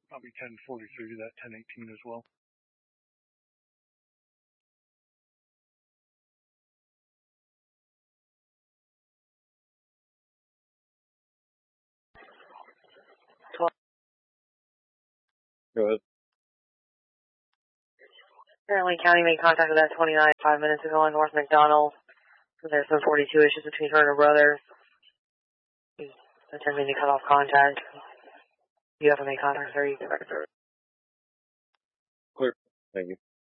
Probably 1043 to that 1018 as well. Go ahead. Apparently, County made contact with that 29 5 minutes ago on North McDonald. There's some 42 issues between her and her brother. He's attempting to cut off contact. You have to make contact, sir. You can record. Clear. Thank you.